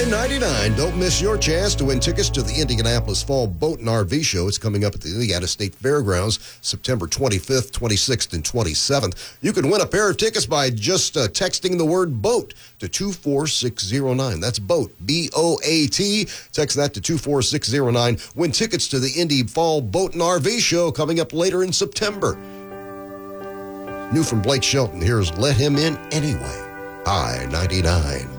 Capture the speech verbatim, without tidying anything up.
I ninety-nine. Don't miss your chance to win tickets to the Indianapolis Fall Boat and R V Show. It's coming up at the Indiana State Fairgrounds, September twenty-fifth, twenty-sixth, and twenty-seventh. You can win a pair of tickets by just uh, texting the word BOAT to two four six zero nine. That's BOAT, B O A T. Text that to two four six zero nine. Win tickets to the Indy Fall Boat and R V Show coming up later in September. New from Blake Shelton, here's Let Him In Anyway. I ninety-nine.